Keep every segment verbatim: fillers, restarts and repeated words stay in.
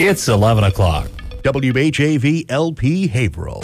It's eleven o'clock. W H A V L P Haverhill.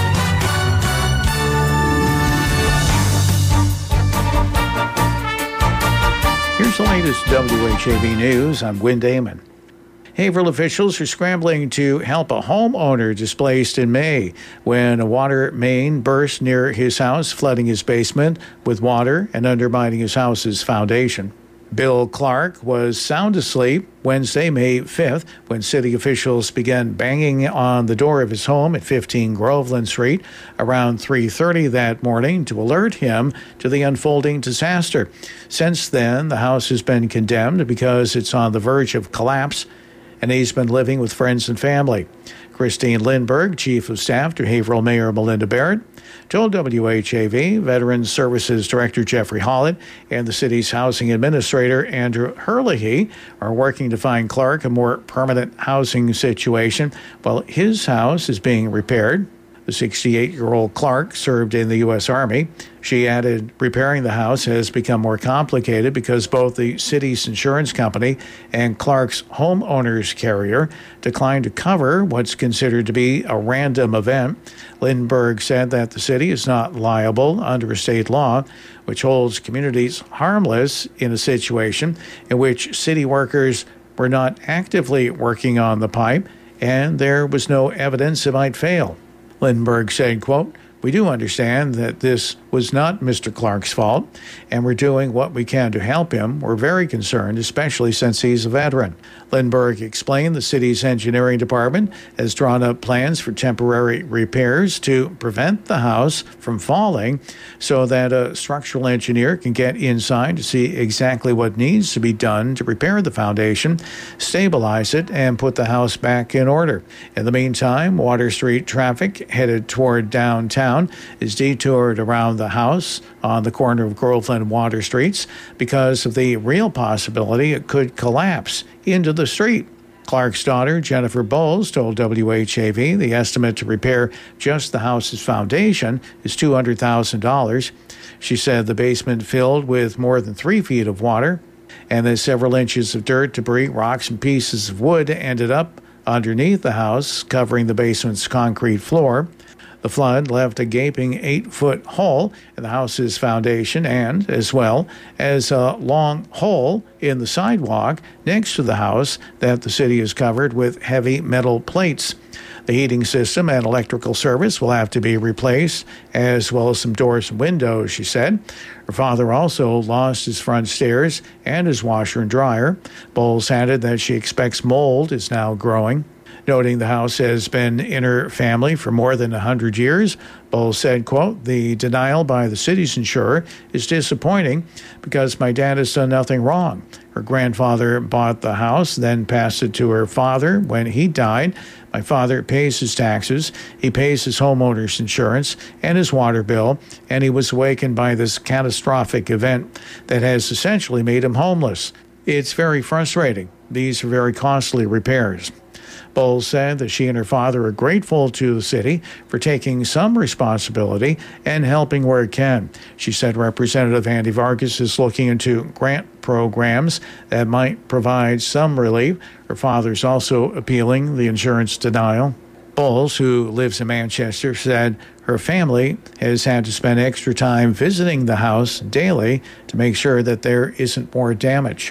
Here's the latest W H A V News. I'm Gwen Damon. Haverhill officials are scrambling to help a homeowner displaced in May when a water main burst near his house, flooding his basement with water and undermining his house's foundation. Bill Clark was sound asleep Wednesday, May fifth, when city officials began banging on the door of his home at fifteen Groveland Street around three thirty that morning to alert him to the unfolding disaster. Since then, the house has been condemned because it's on the verge of collapse, and he's been living with friends and family. Christine Lindberg, Chief of Staff to Haverhill Mayor Melinda Barrett, told W H A V Veterans Services Director Jeffrey Hollett and the city's housing administrator Andrew Herlihy are working to find Clark a more permanent housing situation while his house is being repaired. The sixty-eight-year-old Clark served in the U S Army. She added, repairing the house has become more complicated because both the city's insurance company and Clark's homeowners carrier declined to cover what's considered to be a random event. Lindberg said that the city is not liable under a state law, which holds communities harmless in a situation in which city workers were not actively working on the pipe and there was no evidence it might fail. Lindberg said, quote, "We do understand that this was not Mister Clark's fault, and we're doing what we can to help him. We're very concerned, especially since he's a veteran." Lindberg explained the city's engineering department has drawn up plans for temporary repairs to prevent the house from falling so that a structural engineer can get inside to see exactly what needs to be done to repair the foundation, stabilize it, and put the house back in order. In the meantime, Water Street traffic headed toward downtown is detoured around the house on the corner of Groveland and Water Streets because of the real possibility it could collapse into the street. Clark's daughter, Jennifer Bowles, told W H A V the estimate to repair just the house's foundation is two hundred thousand dollars. She said the basement filled with more than three feet of water and that several inches of dirt, debris, rocks, and pieces of wood ended up underneath the house, covering the basement's concrete floor. The flood left a gaping eight-foot hole in the house's foundation and, as well as a long hole in the sidewalk next to the house that the city has covered with heavy metal plates. The heating system and electrical service will have to be replaced, as well as some doors and windows, she said. Her father also lost his front stairs and his washer and dryer. Bowles added that she expects mold is now growing. Noting the house has been in her family for more than one hundred years, Bowles said, quote, "The denial by the city's insurer is disappointing because my dad has done nothing wrong. Her grandfather bought the house, then passed it to her father when he died. My father pays his taxes, he pays his homeowner's insurance and his water bill, and he was awakened by this catastrophic event that has essentially made him homeless. It's very frustrating. These are very costly repairs." Bowles said that she and her father are grateful to the city for taking some responsibility and helping where it can. She said Representative Andy Vargas is looking into grant programs that might provide some relief. Her father's also appealing the insurance denial. Bowles, who lives in Manchester, said her family has had to spend extra time visiting the house daily to make sure that there isn't more damage.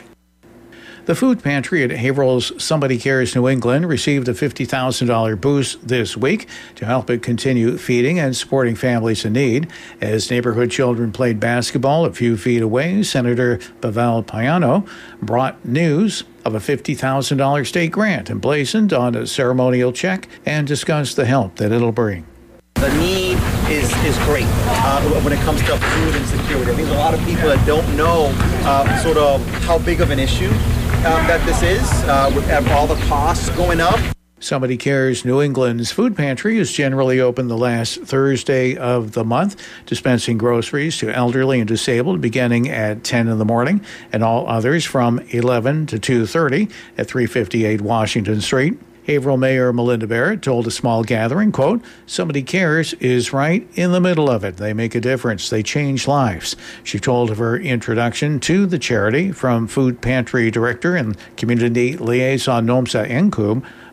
The food pantry at Haverhill's Somebody Cares New England received a fifty thousand dollars boost this week to help it continue feeding and supporting families in need. As neighborhood children played basketball a few feet away, Senator Pavel Payano brought news of a fifty thousand dollars state grant emblazoned on a ceremonial check and discussed the help that it'll bring. The need is, is great uh, when it comes to food and security. I think a lot of people that don't know uh, sort of how big of an issue um, that this is, uh, with all the costs going up. Somebody Cares New England's food pantry is generally open the last Thursday of the month, dispensing groceries to elderly and disabled beginning at ten in the morning, and all others from eleven to two thirty at three fifty-eight Washington Street. Haverhill Mayor Melinda Barrett told a small gathering, quote, "Somebody Cares is right in the middle of it. They make a difference. They change lives." She told of her introduction to the charity from Food Pantry Director and Community Liaison Nomsa Enkub,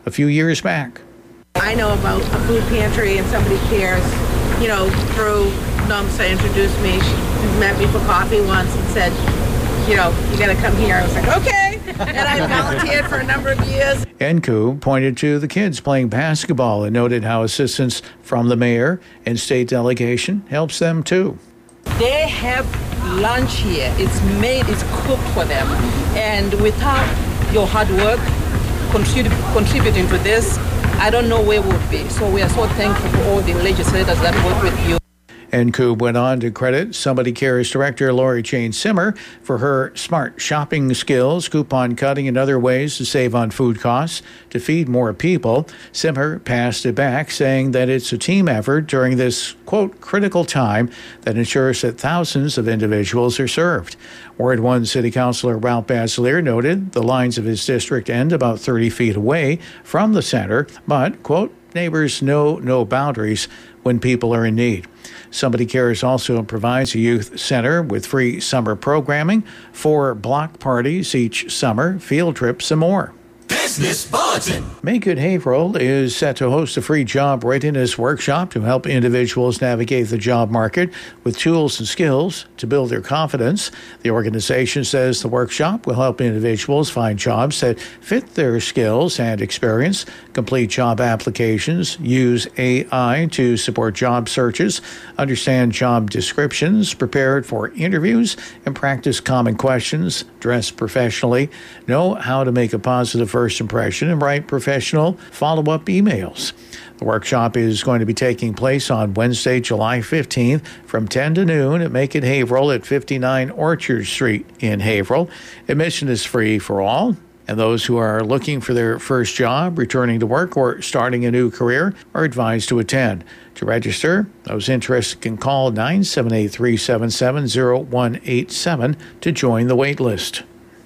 a few years back. I know about a food pantry and somebody cares, you know, through NUMSA introduced me. She met me for coffee once and said, you know, you got to come here. I was like, okay. And I volunteered for a number of years. Nku pointed to the kids playing basketball and noted how assistance from the mayor and state delegation helps them too. They have lunch here. It's made, it's cooked for them. And without your hard work contrib- contributing to this, I don't know where we would be. So we are so thankful for all the legislators that work with you. Nku went on to credit Somebody Cares director Lori Jane Simmer for her smart shopping skills, coupon cutting, and other ways to save on food costs to feed more people. Simmer passed it back, saying that it's a team effort during this, quote, critical time that ensures that thousands of individuals are served. Ward one City Councilor Ralph Basilier noted the lines of his district end about thirty feet away from the center, but, quote, neighbors know no boundaries when people are in need. Somebody Cares also provides a youth center with free summer programming, four block parties each summer, field trips, and more. Business Bulletin. Make It Haverhill is set to host a free job readiness workshop to help individuals navigate the job market with tools and skills to build their confidence. The organization says the workshop will help individuals find jobs that fit their skills and experience, complete job applications, use A I to support job searches, understand job descriptions, prepare for interviews, and practice common questions, dress professionally, know how to make a positive first impression, and write professional follow-up emails. The workshop is going to be taking place on Wednesday, July fifteenth from ten to noon at Make It Haverhill at fifty-nine Orchard Street in Haverhill. Admission is free for all, and those who are looking for their first job, returning to work, or starting a new career are advised to attend. To register, those interested can call nine seven eight, three seven seven, zero one eight seven to join the wait list.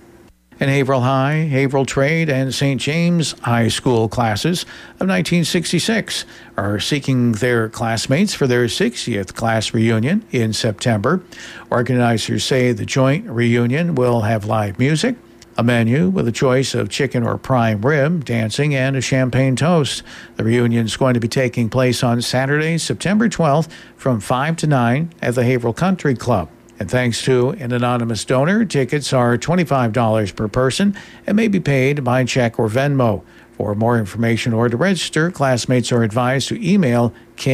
And Haverhill High, Haverhill Trade, and Saint James High School classes of nineteen sixty-six are seeking their classmates for their sixtieth class reunion in September. Organizers say the joint reunion will have live music, a menu with a choice of chicken or prime rib, dancing, and a champagne toast. The reunion is going to be taking place on Saturday, September twelfth from five to nine at the Haverhill Country Club. And thanks to an anonymous donor, tickets are twenty-five dollars per person and may be paid by check or Venmo. For more information or to register, classmates are advised to email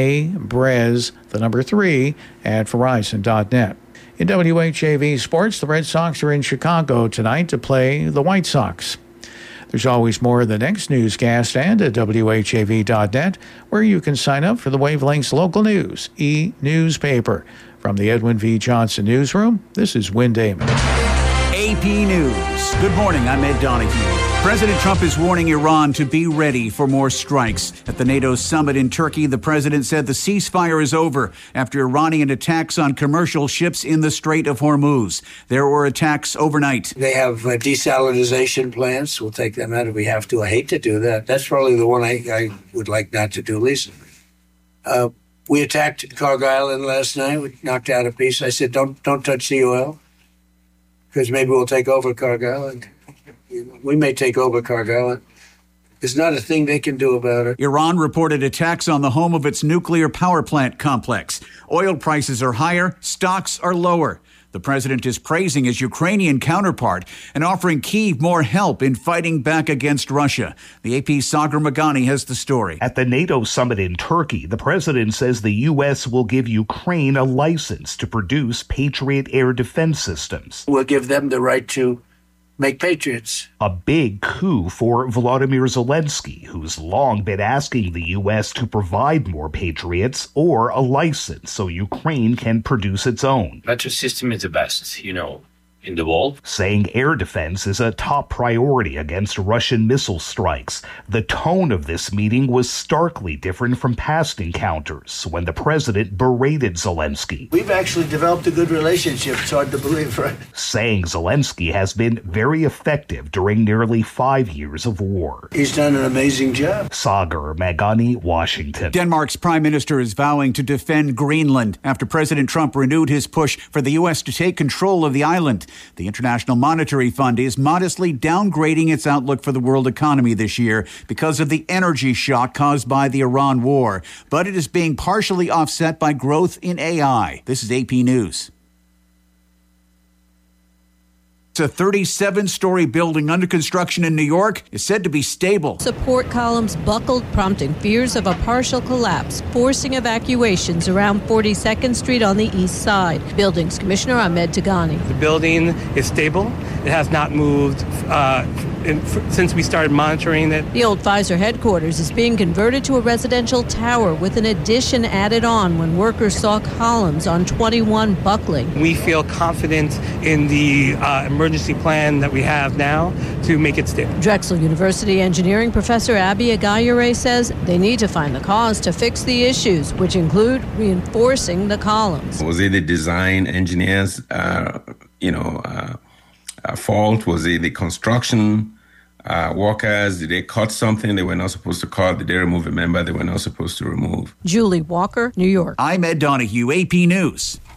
kbrez, the number three, at verizon dot net. In W H A V sports, the Red Sox are in Chicago tonight to play the White Sox. There's always more of the next newscast and at W H A V dot net, where you can sign up for the Wavelength's local news e-newspaper. From the Edwin V. Johnson Newsroom, this is Win Damon. A P News. Good morning, I'm Ed Donahue. President Trump is warning Iran to be ready for more strikes. At the NATO summit in Turkey, the president said the ceasefire is over after Iranian attacks on commercial ships in the Strait of Hormuz. There were attacks overnight. They have uh, desalinization plants. We'll take them out if we have to. I hate to do that. That's probably the one I, I would like not to do least. Uh, we attacked Cargill Island last night. We knocked out a piece. I said, don't don't touch the oil, because maybe we'll take over Cargill Island. We may take over Cargill Island. There's not a thing they can do about it. Iran reported attacks on the home of its nuclear power plant complex. Oil prices are higher, stocks are lower. The president is praising his Ukrainian counterpart and offering Kyiv more help in fighting back against Russia. The A P's Sagar Magani has the story. At the NATO summit in Turkey, the president says the U S will give Ukraine a license to produce Patriot air defense systems. We'll give them the right to make Patriots. A big coup for Volodymyr Zelensky, who's long been asking the U S to provide more Patriots or a license so Ukraine can produce its own. Patriot system is the best, you know, in the world. Saying air defense is a top priority against Russian missile strikes. The tone of this meeting was starkly different from past encounters when the president berated Zelensky. We've actually developed a good relationship. It's hard to believe, right? Saying Zelensky has been very effective during nearly five years of war. He's done an amazing job. Sagar Magani, Washington. Denmark's prime minister is vowing to defend Greenland after President Trump renewed his push for the U S to take control of the island. The International Monetary Fund is modestly downgrading its outlook for the world economy this year because of the energy shock caused by the Iran war, but it is being partially offset by growth in A I. This is A P News. A thirty-seven-story building under construction in New York is said to be stable. Support columns buckled, prompting fears of a partial collapse, forcing evacuations around forty-second Street on the east side. Buildings Commissioner Ahmed Tagani. The building is stable. It has not moved uh, in, f- since we started monitoring it. The old Pfizer headquarters is being converted to a residential tower with an addition added on when workers saw columns on twenty-one buckling. We feel confident in the uh, emergency plan that we have now to make it stable. Drexel University engineering professor Abby Agayure says they need to find the cause to fix the issues, which include reinforcing the columns. Was it the design engineers, uh, you know, uh, uh, fault? Was it the construction uh, workers? Did they cut something they were not supposed to cut? Did they remove a member they were not supposed to remove? Julie Walker, New York. I'm Ed Donahue, A P News.